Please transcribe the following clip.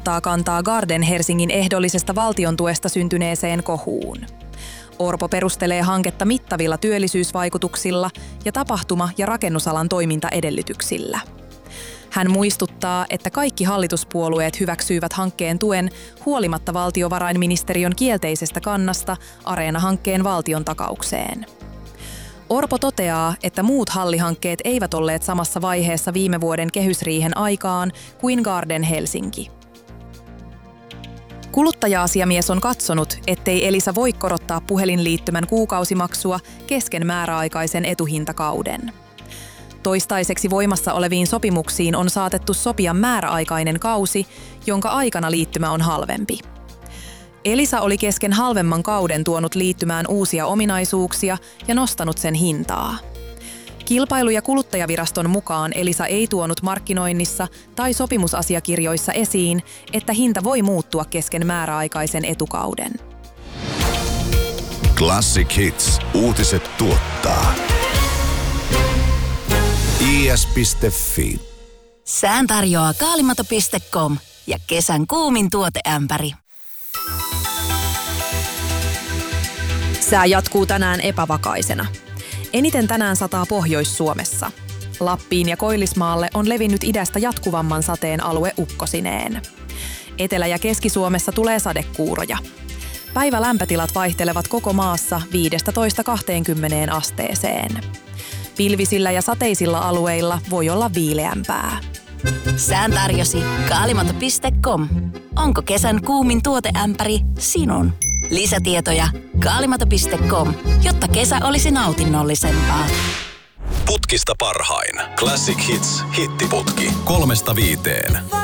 ottaa kantaa Garden Helsingin ehdollisesta valtiontuesta syntyneeseen kohuun. Orpo perustelee hanketta mittavilla työllisyysvaikutuksilla ja tapahtuma- ja rakennusalan toimintaedellytyksillä. Hän muistuttaa, että kaikki hallituspuolueet hyväksyivät hankkeen tuen huolimatta valtiovarainministeriön kielteisestä kannasta Areena-hankkeen valtiontakaukseen. Orpo toteaa, että muut hallihankkeet eivät olleet samassa vaiheessa viime vuoden kehysriihen aikaan kuin Garden Helsinki. Kuluttaja-asiamies on katsonut, ettei Elisa voi korottaa puhelinliittymän kuukausimaksua kesken määräaikaisen etuhintakauden. Toistaiseksi voimassa oleviin sopimuksiin on saatettu sopia määräaikainen kausi, jonka aikana liittymä on halvempi. Elisa oli kesken halvemman kauden tuonut liittymään uusia ominaisuuksia ja nostanut sen hintaa. Kilpailu- ja kuluttajaviraston mukaan Elisa ei tuonut markkinoinnissa tai sopimusasiakirjoissa esiin, että hinta voi muuttua kesken määräaikaisen etukauden. Classic Hits. Uutiset tuottaa. is.fi. Sään tarjoaa kaalimato.com ja kesän kuumin tuoteämpäri. Sää jatkuu tänään epävakaisena. Eniten tänään sataa Pohjois-Suomessa. Lappiin ja Koillismaalle on levinnyt idästä jatkuvamman sateen alue ukkosineen. Etelä- ja Keski-Suomessa tulee sadekuuroja. Päivälämpötilat vaihtelevat koko maassa 15–20 asteeseen. Pilvisillä ja sateisilla alueilla voi olla viileämpää. Sään tarjosi kaalimato.com. Onko kesän kuumin tuoteämpäri sinun? Lisätietoja kaalimato.com, jotta kesä olisi nautinnollisempaa. Putkista parhain. Classic Hits hittiputki 3–5.